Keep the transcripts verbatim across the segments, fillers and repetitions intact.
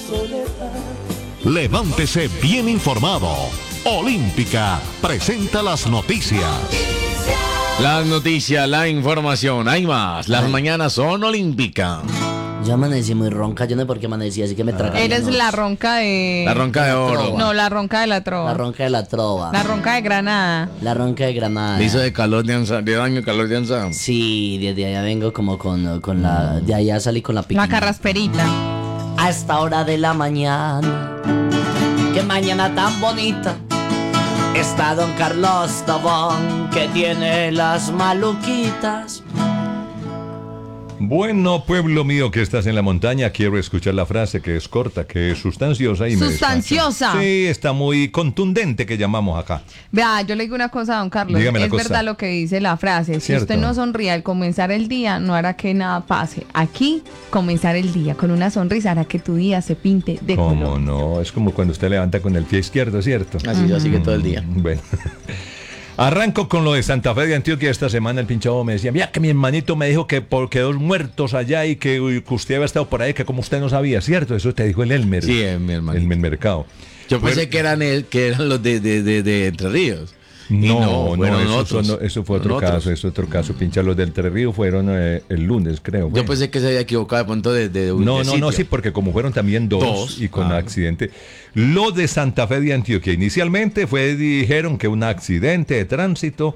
Levántese bien informado. Olímpica presenta las noticias. Las noticias, la información, hay más. Las Ay. mañanas son Olímpica. Yo amanecí muy ronca, yo no sé por qué amanecí, así que me traga. Eres la ronca de... La ronca de oro. No, la ronca de la trova. La ronca de la trova. La ronca de Granada. La ronca de Granada. Le hizo de calor de anza, de daño calor de anza. Sí, desde allá vengo como con, con la... De allá salí con la piquina. La carrasperita. A esta hora de la mañana, qué mañana tan bonita, está don Carlos Tobón, que tiene las maluquitas. Bueno, pueblo mío que estás en la montaña, quiero escuchar la frase que es corta, que es sustanciosa y me Sustanciosa. despacha. Sí, está muy contundente, que llamamos acá. Vea, yo le digo una cosa a don Carlos. Dígame la es cosa. verdad lo que dice la frase. Si Cierto. usted no sonríe al comenzar el día, no hará que nada pase. Aquí, comenzar el día con una sonrisa hará que tu día se pinte de ¿Cómo color. no? Es como cuando usted levanta con el pie izquierdo, ¿cierto? Así, así que todo el día. Mm, Bueno. Arranco con lo de Santa Fe de Antioquia. Esta semana el pinchado me decía, mira que mi hermanito me dijo que porque dos muertos allá y que, uy, que usted había estado por ahí, que como usted no sabía, ¿cierto? Eso te dijo el Elmer. Sí, eh, mi hermanito. El Mercado. Yo pensé Bueno, que eran, el, que eran los de, de, de, de Entre Ríos. Y No, no, fueron eso, otros. son- eso fue otro Fueron caso, otros. eso otro caso. Pincha, los del Entre Ríos fueron eh, el lunes, creo. Yo pensé que se había equivocado de pronto de, de, de No, de no, no, sitio. sí, porque como fueron también dos, Dos, y con ah. accidente. Lo de Santa Fe de Antioquia, inicialmente fue, dijeron que un accidente de tránsito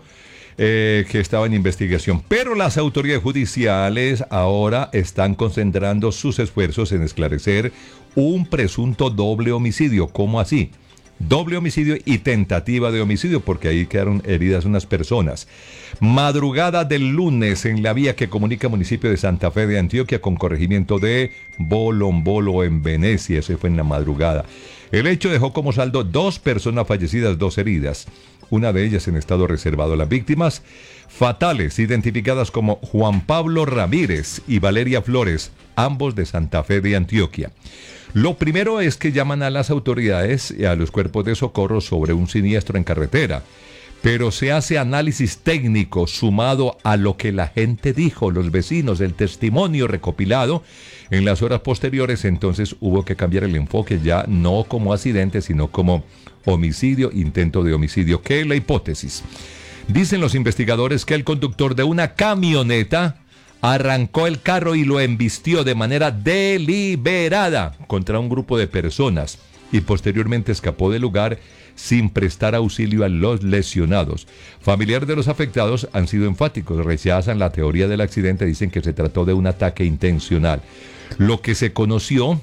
eh, que estaba en investigación, pero las autoridades judiciales ahora están concentrando sus esfuerzos en esclarecer un presunto doble homicidio. ¿Cómo así? Doble homicidio y tentativa de homicidio, porque ahí quedaron heridas unas personas. Madrugada del lunes en la vía que comunica municipio de Santa Fe de Antioquia con corregimiento de Bolombolo en Venecia. Eso fue en la madrugada. El hecho dejó como saldo dos personas fallecidas, dos heridas. Una de ellas en estado reservado. Las víctimas fatales, identificadas como Juan Pablo Ramírez y Valeria Flores, ambos de Santa Fe de Antioquia. Lo primero es que llaman a las autoridades y a los cuerpos de socorro sobre un siniestro en carretera, pero se hace análisis técnico sumado a lo que la gente dijo, los vecinos, el testimonio recopilado en las horas posteriores. Entonces hubo que cambiar el enfoque, ya no como accidente, sino como homicidio, intento de homicidio. ¿Qué es la hipótesis? Dicen los investigadores que el conductor de una camioneta arrancó el carro y lo embistió de manera deliberada contra un grupo de personas y posteriormente escapó del lugar sin prestar auxilio a los lesionados. Familiares de los afectados han sido enfáticos, rechazan la teoría del accidente, dicen que se trató de un ataque intencional. Lo que se conoció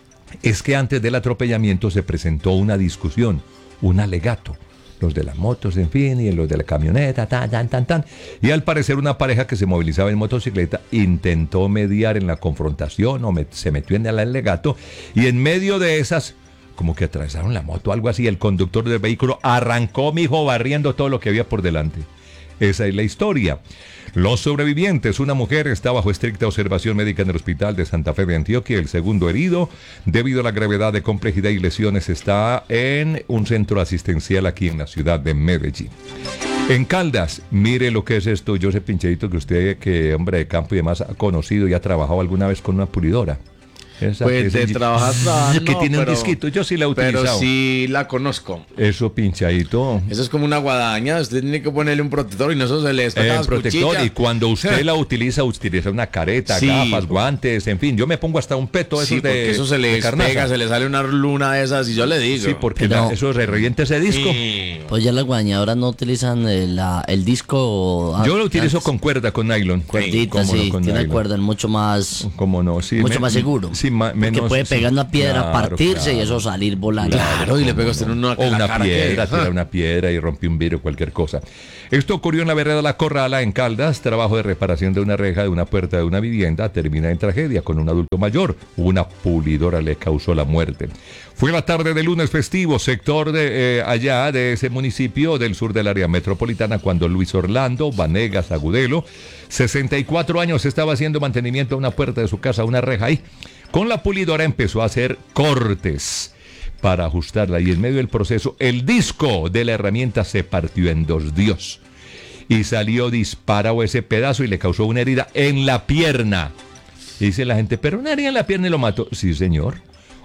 es que antes del atropellamiento se presentó una discusión, un alegato. Los de las motos, en fin, y los de la camioneta, tan, tan, tan, tan. Y al parecer una pareja que se movilizaba en motocicleta intentó mediar en la confrontación o me- se metió en el alegato y en medio de esas, como que atravesaron la moto, algo así, el conductor del vehículo arrancó, mijo, barriendo todo lo que había por delante. Esa es la historia. Los sobrevivientes, una mujer está bajo estricta observación médica en el hospital de Santa Fe de Antioquia. El segundo herido, debido a la gravedad de complejidad y lesiones, está en un centro asistencial aquí en la ciudad de Medellín. En Caldas, mire lo que es esto. Yo sé, pinchadito, que usted, que hombre de campo y demás, ha conocido y ha trabajado alguna vez con una pulidora. Esa, Pues ese- de trabajar, trabajar, que no, tiene pero- un disquito. Yo sí la he utilizado. Pero sí la conozco. Eso, pinchadito. Eso es como una guadaña. Usted tiene que ponerle un protector y no eso se le está Eh, protector, y cuando usted la utiliza, utiliza una careta, Sí, gafas, porque- guantes, en fin, yo me pongo hasta un peto Sí, esos de, porque eso se le de carnaza. pega, se le sale una luna de esas y yo le digo. Sí, porque Pero- la- eso se revienta ese disco. Sí. Pues ya las guañadoras no utilizan el, la- el disco. Yo lo ah, utilizo antes. con cuerda, con nylon. Cuerdita, Cómo no, sí, con tiene nylon. cuerda, es mucho más, Cómo no, sí. mucho me- más seguro. Sí, ma- menos, porque puede sí, pegar una piedra, claro, partirse y claro. eso salir volando. Claro, y le pega a usted en una, O en la una cara que- piedra, Ah. tira una piedra y rompe un vidrio, cualquier cosa. Esto ocurrió en la vereda La Corrala, en Caldas. Trabajo de reparación de una reja de una puerta de una vivienda termina en tragedia con un adulto mayor. Una pulidora le causó la muerte. Fue la tarde del lunes festivo, sector de eh, allá de ese municipio del sur del área metropolitana, cuando Luis Orlando Vanegas Agudelo, sesenta y cuatro años, estaba haciendo mantenimiento a una puerta de su casa, una reja ahí. Con la pulidora empezó a hacer cortes para ajustarla y en medio del proceso el disco de la herramienta se partió en dos, Dios, y salió disparado ese pedazo y le causó una herida en la pierna. Y dice la gente, pero una herida en la pierna y lo mató. Sí, señor.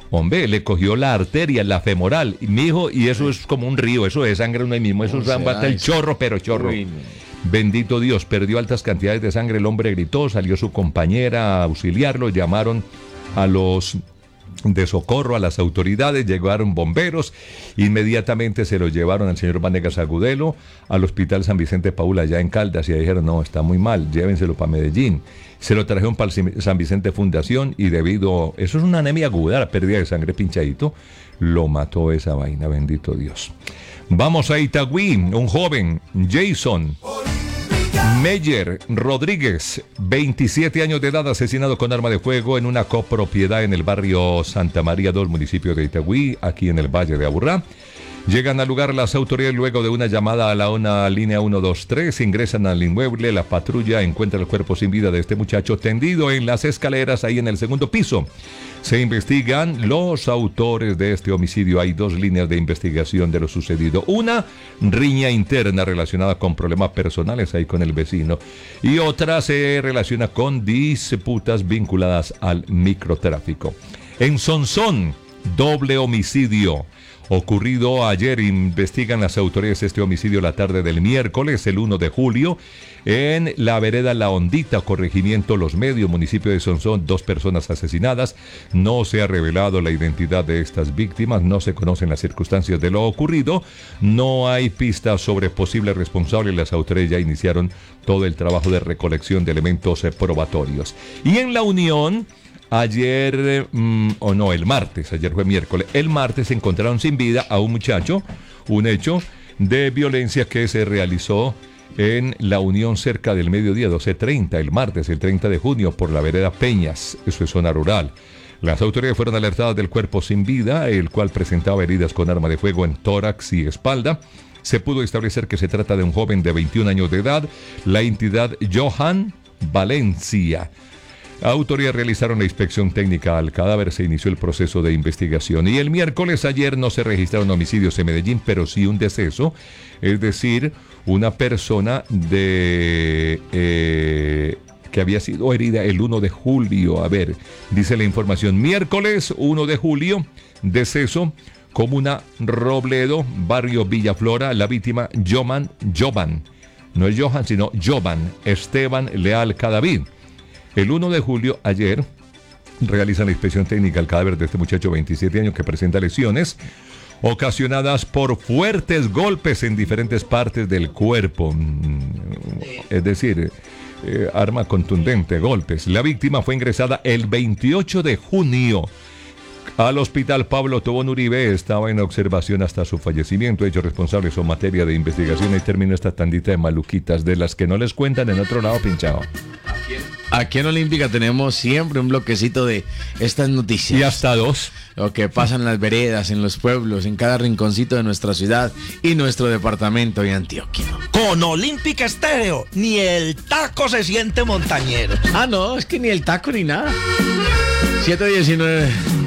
Hombre, le cogió la arteria, la femoral. Y mi hijo, y eso es como un río, eso de sangre no hay mismo, eso es hasta el chorro, pero chorro. Uy, no. Bendito Dios, perdió altas cantidades de sangre, el hombre gritó, salió su compañera a auxiliarlo, llamaron a los de socorro, a las autoridades, llegaron bomberos, inmediatamente se lo llevaron al señor Vanegas Agudelo al hospital San Vicente Paúl allá en Caldas y ahí dijeron, no, está muy mal, llévenselo para Medellín. Se lo trajeron para el San Vicente Fundación y debido, eso es una anemia aguda, la pérdida de sangre pinchadito, lo mató esa vaina, bendito Dios. Vamos a Itagüí, un joven, Jason Meyer Rodríguez, veintisiete años de edad, asesinado con arma de fuego en una copropiedad en el barrio Santa María dos, municipio de Itagüí, aquí en el Valle de Aburrá. Llegan al lugar las autoridades luego de una llamada a la una línea uno dos tres, ingresan al inmueble, la patrulla encuentra el cuerpo sin vida de este muchacho tendido en las escaleras ahí en el segundo piso. Se investigan los autores de este homicidio. Hay dos líneas de investigación de lo sucedido. Una, riña interna relacionada con problemas personales ahí con el vecino. Y otra se relaciona con disputas vinculadas al microtráfico. En Sonsón, doble homicidio. Ocurrido ayer, investigan las autoridades este homicidio la tarde del miércoles, el uno de julio, en la vereda La Hondita, corregimiento Los Medios, municipio de Sonsón, dos personas asesinadas. No se ha revelado la identidad de estas víctimas, no se conocen las circunstancias de lo ocurrido, no hay pistas sobre posibles responsables. Las autoridades ya iniciaron todo el trabajo de recolección de elementos probatorios. Y en La Unión, ayer, mmm, o no, el martes, ayer fue miércoles, el martes encontraron sin vida a un muchacho, un hecho de violencia que se realizó en La Unión cerca del mediodía, doce treinta, el martes, el treinta de junio, por la vereda Peñas, eso es zona rural. Las autoridades fueron alertadas del cuerpo sin vida, el cual presentaba heridas con arma de fuego en tórax y espalda. Se pudo establecer que se trata de un joven de veintiún años de edad, la entidad Johan Valencia. Autoridades realizaron la inspección técnica al cadáver, se inició el proceso de investigación. Y el miércoles ayer no se registraron homicidios en Medellín, pero sí un deceso, es decir, una persona de eh, que había sido herida el uno de julio. A ver, dice la información, miércoles uno de julio, deceso, comuna Robledo, barrio Villaflora, la víctima Joman, Jovan, no es Johan, sino Jovan Esteban Leal Cadavid. El uno de julio, ayer, realizan la inspección técnica al cadáver de este muchacho de veintisiete años que presenta lesiones ocasionadas por fuertes golpes en diferentes partes del cuerpo. Es decir, eh, arma contundente, golpes. La víctima fue ingresada el veintiocho de junio al hospital Pablo Tobón Uribe. Estaba en observación hasta su fallecimiento. Hechos responsables son materia de investigación. Y terminó esta tandita de maluquitas de las que no les cuentan en otro lado pinchado. Aquí en Olímpica tenemos siempre un bloquecito de estas noticias. Y hasta dos. Lo que pasa en las veredas, en los pueblos, en cada rinconcito de nuestra ciudad y nuestro departamento de Antioquia. Con Olímpica Estéreo, ni el taco se siente montañero. Ah, no, es que ni el taco ni nada. siete diecinueve.